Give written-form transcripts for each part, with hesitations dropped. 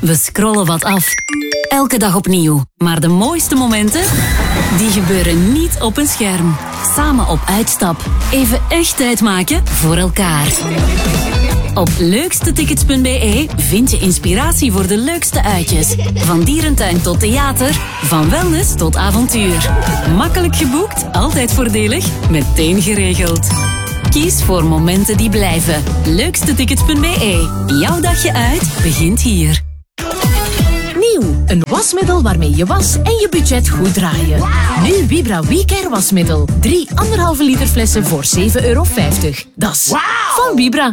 We scrollen wat af. Elke dag opnieuw. Maar de mooiste momenten, die gebeuren niet op een scherm. Samen op uitstap. Even echt tijd maken voor elkaar. Op leukstetickets.be vind je inspiratie voor de leukste uitjes. Van dierentuin tot theater, van wellness tot avontuur. Makkelijk geboekt, altijd voordelig, meteen geregeld. Kies voor momenten die blijven. Leukstetickets.be. Jouw dagje uit begint hier. Nieuw, een wasmiddel waarmee je was en je budget goed draaien. Nu Vibra WeCare wasmiddel. 3 1,5 liter flessen voor €7,50. Dat is van Vibra.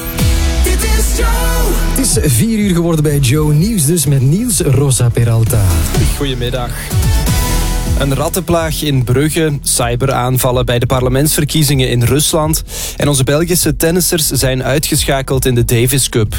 Het is 4 uur geworden bij Joe Nieuws, dus met Niels Rosa Peralta. Goedemiddag. Een rattenplaag in Brugge, cyberaanvallen bij de parlementsverkiezingen in Rusland en onze Belgische tennissers zijn uitgeschakeld in de Davis Cup.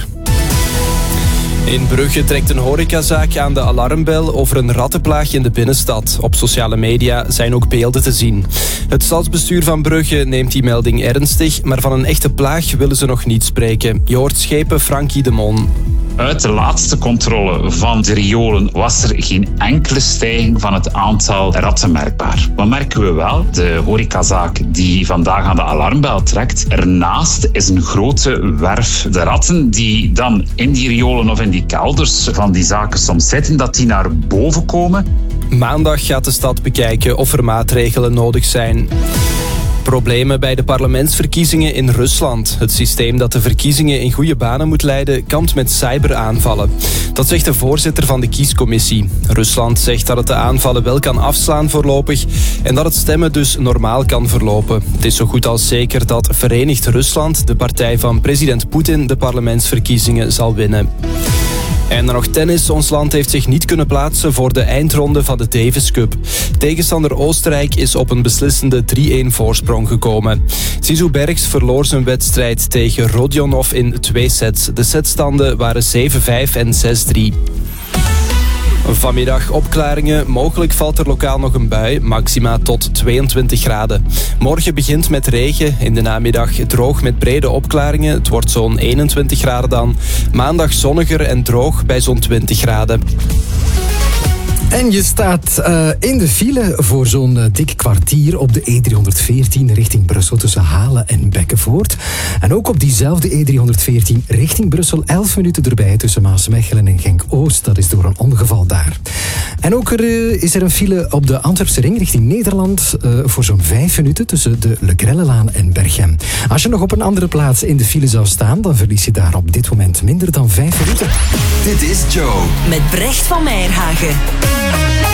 In Brugge trekt een horecazaak aan de alarmbel over een rattenplaag in de binnenstad. Op sociale media zijn ook beelden te zien. Het stadsbestuur van Brugge neemt die melding ernstig, maar van een echte plaag willen ze nog niet spreken. Je hoort schepen Frankie de Mon. Uit de laatste controle van de riolen was er geen enkele stijging van het aantal ratten merkbaar. Wat merken we wel? De horecazaak die vandaag aan de alarmbel trekt. Ernaast is een grote werf. De ratten die dan in die riolen of in die kelders van die zaken soms zitten, dat die naar boven komen. Maandag gaat de stad bekijken of er maatregelen nodig zijn. Problemen bij de parlementsverkiezingen in Rusland. Het systeem dat de verkiezingen in goede banen moet leiden, kampt met cyberaanvallen. Dat zegt de voorzitter van de kiescommissie. Rusland zegt dat het de aanvallen wel kan afslaan voorlopig en dat het stemmen dus normaal kan verlopen. Het is zo goed als zeker dat Verenigd Rusland, de partij van president Poetin, de parlementsverkiezingen zal winnen. En dan nog tennis. Ons land heeft zich niet kunnen plaatsen voor de eindronde van de Davis Cup. Tegenstander Oostenrijk is op een beslissende 3-1 voorsprong gekomen. Zizou Bergs verloor zijn wedstrijd tegen Rodionov in 2 sets. De setstanden waren 7-5 en 6-3. Vanmiddag opklaringen. Mogelijk valt er lokaal nog een bui. Maxima tot 22 graden. Morgen begint met regen. In de namiddag droog met brede opklaringen. Het wordt zo'n 21 graden dan. Maandag zonniger en droog bij zo'n 20 graden. En je staat in de file voor zo'n dik kwartier op de E314 richting Brussel tussen Halen en Bekkenvoort. En ook op diezelfde E314 richting Brussel 11 minuten erbij tussen Maasmechelen en Genk-Oost. Dat is door een ongeval daar. En ook is er een file op de Antwerpse ring richting Nederland voor zo'n 5 minuten tussen de Le Grellelaan en Berchem. Als je nog op een andere plaats in de file zou staan, dan verlies je daar op dit moment minder dan 5 minuten. Dit is Joe. Met Brecht van Meijerhagen.